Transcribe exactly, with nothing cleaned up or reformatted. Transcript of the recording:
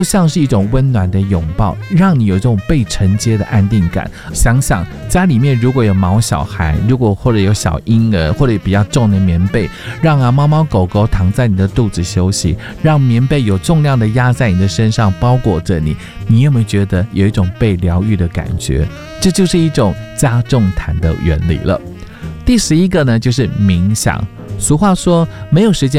像是一种温暖的拥抱，让你有这种被承接的安定感。想想家里面如果有毛小孩，如果或者有小婴儿，或者比较重的棉被，让啊猫猫狗狗躺在你的肚子休息，让棉被有重量的压在你的身上包裹着你，你有没有觉得有一种被疗愈的感觉？这就是一种加重弹的原理了。第十一个呢，就是冥想。俗话说，没有时间